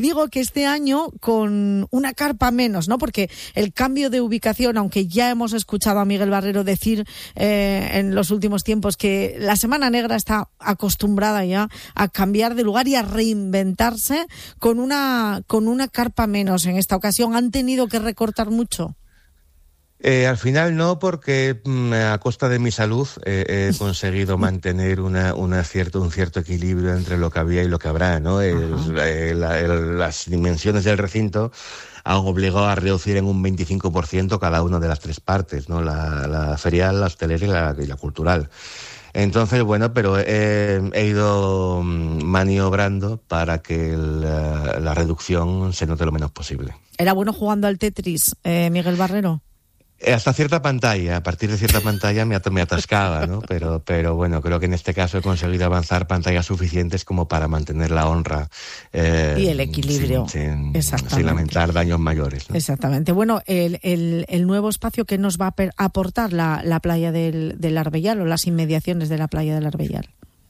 Digo que este año con una carpa menos, ¿no? Porque el cambio de ubicación, aunque ya hemos escuchado a Miguel Barrero decir en los últimos tiempos que la Semana Negra está acostumbrada ya a cambiar de lugar y a reinventarse con una carpa menos. En esta ocasión han tenido que recortar mucho. Al final no, porque a costa de mi salud he conseguido mantener un cierto equilibrio entre lo que había y lo que habrá, ¿no? Las dimensiones del recinto han obligado a reducir en un 25% cada una de las tres partes, ¿no? La ferial, la hostelera y la cultural. Entonces, bueno, pero he ido maniobrando para que la reducción se note lo menos posible. ¿Era bueno jugando al Tetris, Miguel Barrero? Hasta cierta pantalla, a partir de cierta pantalla me atascaba, ¿no? Pero bueno, creo que en este caso he conseguido avanzar pantallas suficientes como para mantener la honra. Y el equilibrio. Sin lamentar daños mayores, ¿no? Exactamente. Bueno, el nuevo espacio que nos va a aportar la playa del Arbellal o las inmediaciones de la playa del Arbellal.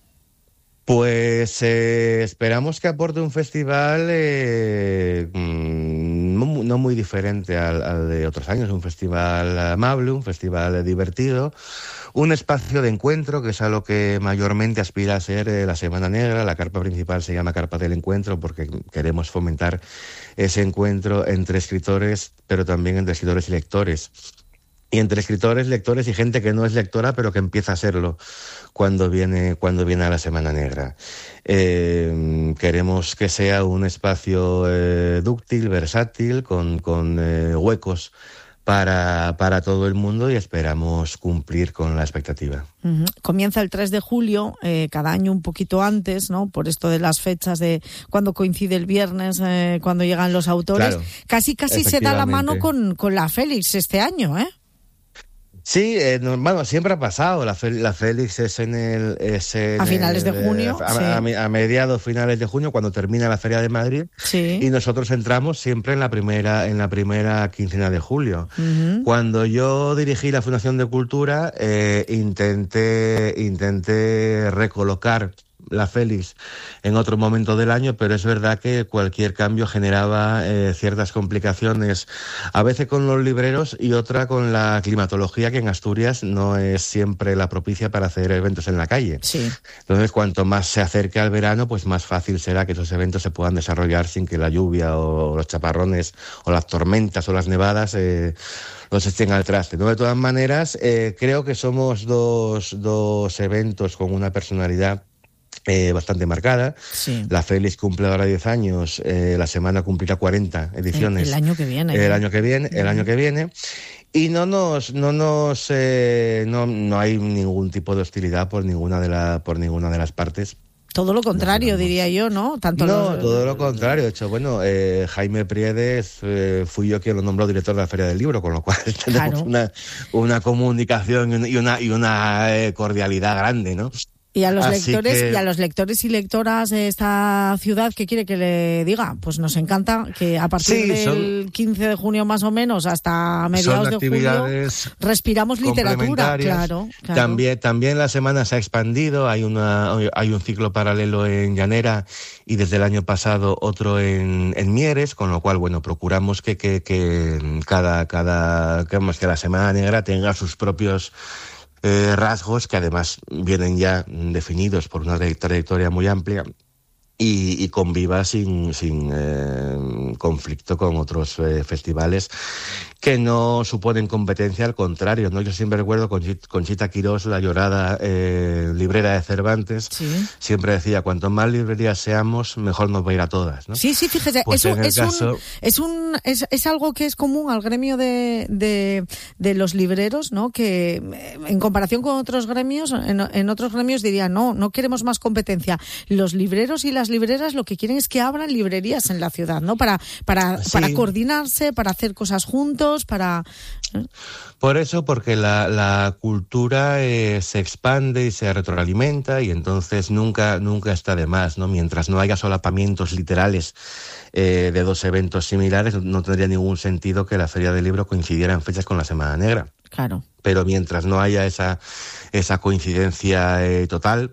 Pues esperamos que aporte un festival no muy diferente al de otros años, un festival amable, un festival divertido, un espacio de encuentro, que es a lo que mayormente aspira a ser la Semana Negra. La carpa principal se llama Carpa del Encuentro porque queremos fomentar ese encuentro entre escritores, pero también entre escritores y lectores. Y entre escritores, lectores y gente que no es lectora, pero que empieza a serlo cuando viene a la Semana Negra. Queremos que sea un espacio dúctil, versátil, con huecos para todo el mundo, y esperamos cumplir con la expectativa. Uh-huh. Comienza el 3 de julio, cada año un poquito antes, ¿no? Por esto de las fechas de cuando coincide el viernes, cuando llegan los autores. Claro, casi se da la mano con la Félix este año, ¿eh? Sí, bueno, siempre ha pasado. La Félix es a finales de junio, a mediados finales de junio, cuando termina la Feria de Madrid, sí. Y nosotros entramos siempre en la primera quincena de julio. Uh-huh. Cuando yo dirigí la Fundación de Cultura, intenté recolocar la Félix en otro momento del año, pero es verdad que cualquier cambio generaba ciertas complicaciones, a veces con los libreros y otra con la climatología, que en Asturias no es siempre la propicia para hacer eventos en la calle. Sí. Entonces, cuanto más se acerque al verano, pues más fácil será que esos eventos se puedan desarrollar sin que la lluvia o los chaparrones o las tormentas o las nevadas los echen al traste, ¿no? De todas maneras, creo que somos dos eventos con una personalidad bastante marcada. Sí. La Félix cumple ahora 10 años, la semana cumplirá 40 ediciones. El año que viene. El año que viene. Y no hay ningún tipo de hostilidad por ninguna de las partes. Todo lo contrario, diría yo, ¿no? Todo lo contrario. De hecho, bueno, Jaime Priedes fui yo quien lo nombró director de la Feria del Libro, con lo cual tenemos una comunicación y una cordialidad grande, ¿no? Y a los lectores y lectoras de esta ciudad, ¿qué quiere que le diga? Pues nos encanta que a partir del 15 de junio más o menos hasta mediados de julio respiramos literatura, claro. También la semana se ha expandido, hay un ciclo paralelo en Llanera y desde el año pasado otro en Mieres, con lo cual, bueno, procuramos que la Semana Negra tenga sus propios rasgos, que además vienen ya definidos por una trayectoria muy amplia, y conviva sin conflicto con otros festivales que no suponen competencia, al contrario, ¿no? Yo siempre recuerdo Conchita Quirós, la llorada librera de Cervantes, sí. Siempre decía, cuanto más librerías seamos, mejor nos va a ir a todas, ¿no? Sí, fíjese, pues es algo que es común al gremio de los libreros, ¿no? Que en comparación con otros gremios, en otros gremios dirían, no queremos más competencia. Los libreros y las libreras lo que quieren es que abran librerías en la ciudad, ¿no? Para coordinarse, para hacer cosas juntos, Por eso, porque la cultura se expande y se retroalimenta, y entonces nunca está de más, ¿no? Mientras no haya solapamientos literales de dos eventos similares, no tendría ningún sentido que la Feria del Libro coincidiera en fechas con la Semana Negra. Claro. Pero mientras no haya esa coincidencia total,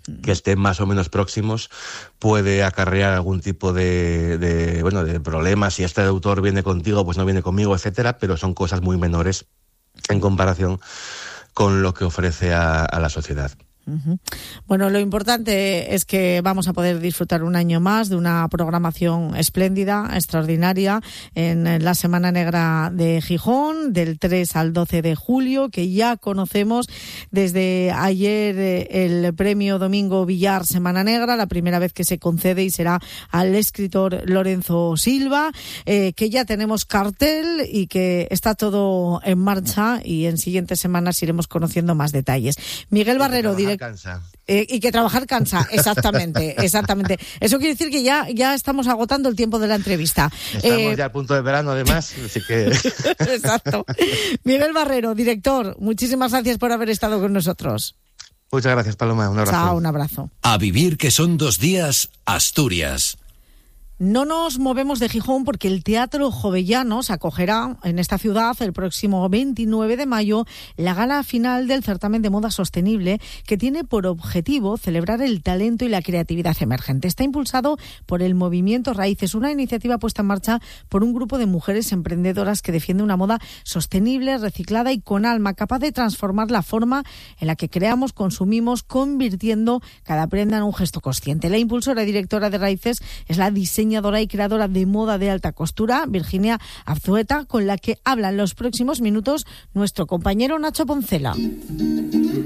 que estén más o menos próximos puede acarrear algún tipo de problemas. Si este autor viene contigo, pues no viene conmigo, etcétera, pero son cosas muy menores en comparación con lo que ofrece a la sociedad. Bueno, lo importante es que vamos a poder disfrutar un año más de una programación espléndida, extraordinaria, en la Semana Negra de Gijón, del 3 al 12 de julio, que ya conocemos desde ayer el premio Domingo Villar Semana Negra, la primera vez que se concede, y será al escritor Lorenzo Silva, que ya tenemos cartel y que está todo en marcha, y en siguientes semanas iremos conociendo más detalles. Miguel Barrero, y que trabajar cansa, exactamente. Eso quiere decir que ya estamos agotando el tiempo de la entrevista. Estamos ya a punto de verano, además, así que... Exacto. Miguel Barrero, director, muchísimas gracias por haber estado con nosotros. Muchas gracias, Paloma. Un abrazo. Chao, un abrazo. A vivir, que son 2 días, Asturias. No nos movemos de Gijón porque el Teatro Jovellanos acogerá en esta ciudad el próximo 29 de mayo la gala final del certamen de moda sostenible, que tiene por objetivo celebrar el talento y la creatividad emergente. Está impulsado por el Movimiento Raíces, una iniciativa puesta en marcha por un grupo de mujeres emprendedoras que defiende una moda sostenible, reciclada y con alma, capaz de transformar la forma en la que creamos, consumimos, convirtiendo cada prenda en un gesto consciente. La impulsora y directora de Raíces es la diseñadora y creadora de moda de alta costura, Virginia Azzueta, con la que habla en los próximos minutos nuestro compañero Nacho Poncela.